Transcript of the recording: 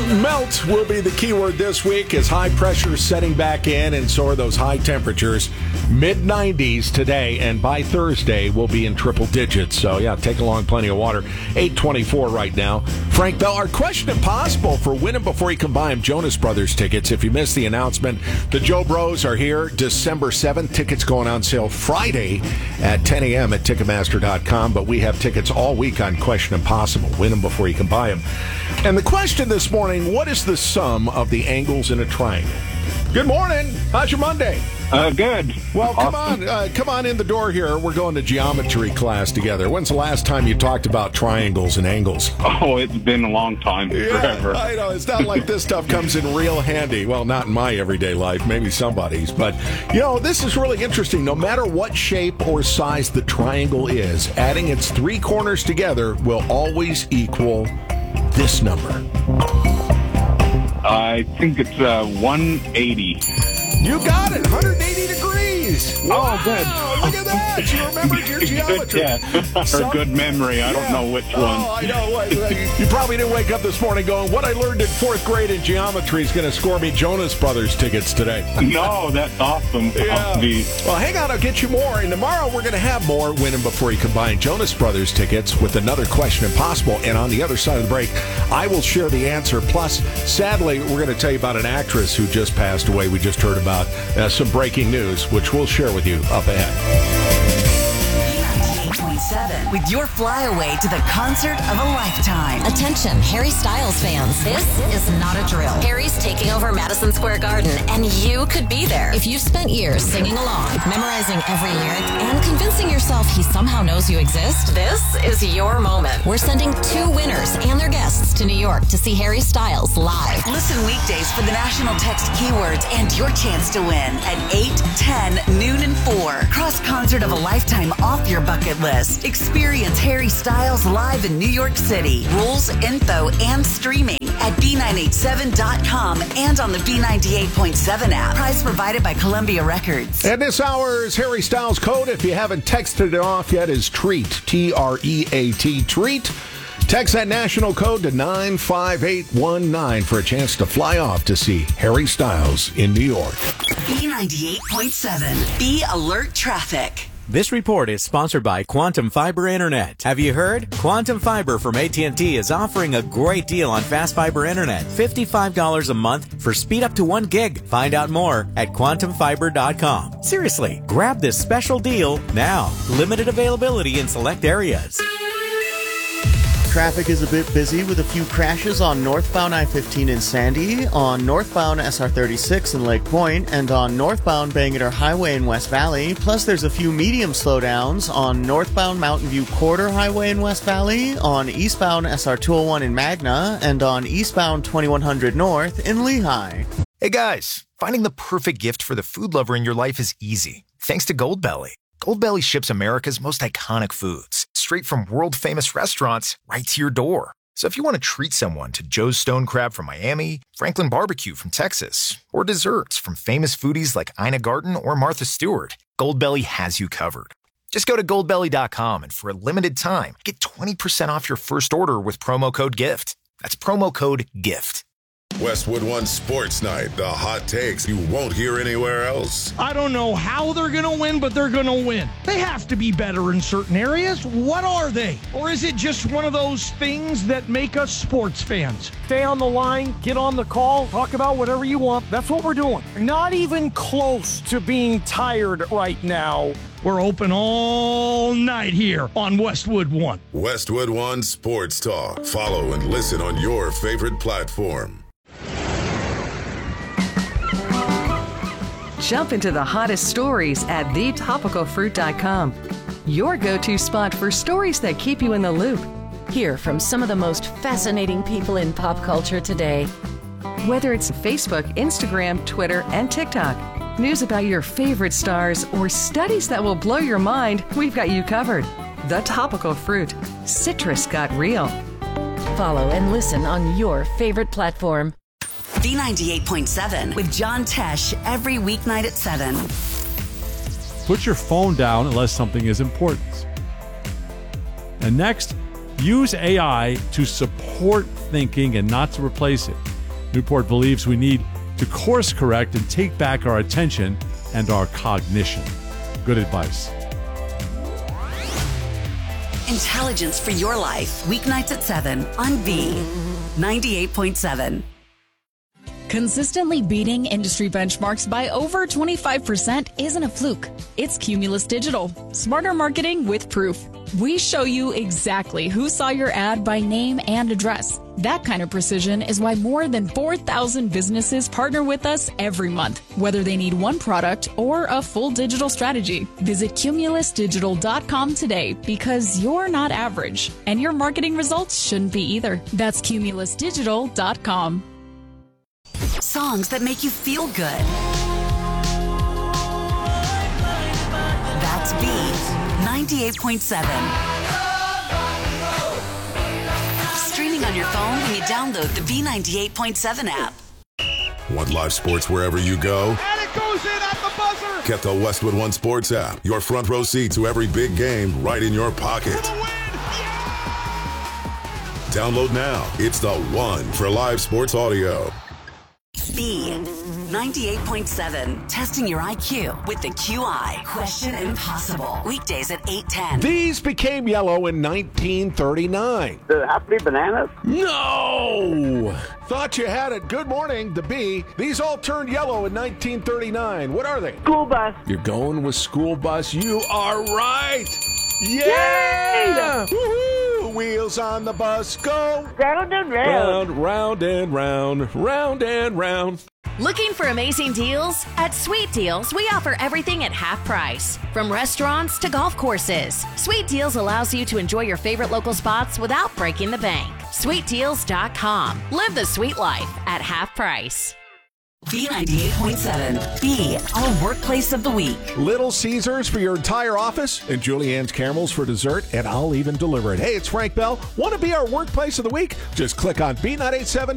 Melt will be the keyword this week as high pressure setting back in, and so are those high temperatures. Mid-90s today, and by Thursday we'll be in triple digits. So, yeah, take along plenty of water. 8:24 right now. Frank Bell, our question impossible for winning before you can buy them Jonas Brothers tickets. If you missed the announcement, the Joe Bros are here December 7th. Tickets going on sale Friday at 10 a.m. at Ticketmaster.com. But we have tickets all week on Question Impossible. Win them before you can buy them. And the question this morning, what is the sum of the angles in a triangle? Good morning. How's your Monday? Good. Well, come on in the door here. We're going to geometry class together. When's the last time you talked about triangles and angles? Oh, it's been a long time. Forever. I know. It's not like this stuff comes in real handy. Well, not in my everyday life. Maybe somebody's. But, this is really interesting. No matter what shape or size the triangle is, adding its three corners together will always equal this number. I think it's 180. You got it. 180 degrees. Wow. Oh, good. Look at that. You remembered your geometry. Or good memory. I don't know which one. Oh, I know. You probably didn't wake up this morning going, what I learned in fourth grade in geometry is going to score me Jonas Brothers tickets today. No, that's awesome. Yeah. Well, hang on. I'll get you more. And tomorrow we're going to have more winning before you combine Jonas Brothers tickets with another Question Impossible. And on the other side of the break, I will share the answer. Plus, sadly, we're going to tell you about an actress who just passed away. We just heard about some breaking news, which we'll share with you up ahead. With your flyaway to the concert of a lifetime. Attention, Harry Styles fans. This is not a drill. Harry's taking over Madison Square Garden, and you could be there. If you've spent years singing along, memorizing every lyric, and convincing yourself he somehow knows you exist, this is your moment. We're sending 2 winners and their guests to New York to see Harry Styles live. Listen weekdays for the national text keywords and your chance to win at 8, 10, noon, and 4. Cross concert of a lifetime off your bucket list. Experience Harry Styles live in New York City. Rules, info, and streaming at B987.com and on the B98.7 app. Prize provided by Columbia Records. And this hour's Harry Styles code, if you haven't texted it off yet, is TREAT. T-R-E-A-T, TREAT. Text that national code to 95819 for a chance to fly off to see Harry Styles in New York. B98.7. Be alert traffic. This report is sponsored by Quantum Fiber Internet. Have you heard? Quantum Fiber from AT&T is offering a great deal on fast fiber internet. $55 a month for speed up to 1 gig. Find out more at quantumfiber.com. Seriously, grab this special deal now. Limited availability in select areas. Traffic is a bit busy with a few crashes on northbound I-15 in Sandy, on northbound SR-36 in Lake Point, and on northbound Bangerter Highway in West Valley. Plus, there's a few medium slowdowns on northbound Mountain View Corridor Highway in West Valley, on eastbound SR-201 in Magna, and on eastbound 2100 North in Lehigh. Hey guys, finding the perfect gift for the food lover in your life is easy, thanks to Goldbelly. Goldbelly ships America's most iconic foods, straight from world-famous restaurants right to your door. So if you want to treat someone to Joe's Stone Crab from Miami, Franklin Barbecue from Texas, or desserts from famous foodies like Ina Garten or Martha Stewart, Goldbelly has you covered. Just go to goldbelly.com and for a limited time, get 20% off your first order with promo code GIFT. That's promo code GIFT. Westwood One Sports Night, the hot takes you won't hear anywhere else. I don't know how they're going to win, but they're going to win. They have to be better in certain areas. What are they? Or is it just one of those things that make us sports fans? Stay on the line, get on the call, talk about whatever you want. That's what we're doing. Not even close to being tired right now. We're open all night here on Westwood One. Westwood One Sports Talk. Follow and listen on your favorite platform. Jump into the hottest stories at thetopicalfruit.com. Your go-to spot for stories that keep you in the loop. Hear from some of the most fascinating people in pop culture today. Whether it's Facebook, Instagram, Twitter, and TikTok, news about your favorite stars, or studies that will blow your mind, we've got you covered. The Topical Fruit. Citrus got real. Follow and listen on your favorite platform. B98.7 with John Tesh every weeknight at 7. Put your phone down unless something is important. And next, use AI to support thinking and not to replace it. Newport believes we need to course correct and take back our attention and our cognition. Good advice. Intelligence for your life. Weeknights at 7 on B98.7. Consistently beating industry benchmarks by over 25% isn't a fluke. It's Cumulus Digital. Smarter marketing with proof. We show you exactly who saw your ad by name and address. That kind of precision is why more than 4,000 businesses partner with us every month, whether they need one product or a full digital strategy. Visit cumulusdigital.com today because you're not average, and your marketing results shouldn't be either. That's cumulusdigital.com. Songs that make you feel good. That's B98.7. Streaming on your phone when you download the B98.7 app. Want live sports wherever you go? And it goes in at the buzzer. Get the Westwood One Sports app. Your front row seat to every big game right in your pocket. Download now. It's the one for live sports audio. B98.7. Testing your IQ with the QI. Question Impossible. Weekdays at 8:10. These became yellow in 1939. Do they have to be bananas? No! Thought you had it. Good morning, the B. These all turned yellow in 1939. What are they? School bus. You're going with school bus. You are right. Yeah! Woohoo! Wheels on the bus go round and round. Round and round, round and round. Looking for amazing deals? At Sweet Deals, we offer everything at half price. From restaurants to golf courses, Sweet Deals allows you to enjoy your favorite local spots without breaking the bank. SweetDeals.com. Live the sweet life at half price. B98.7. B, our workplace of the week. Little Caesars for your entire office and Julianne's caramels for dessert, and I'll even deliver it. Hey, it's Frank Bell. Want to be our workplace of the week? Just click on B987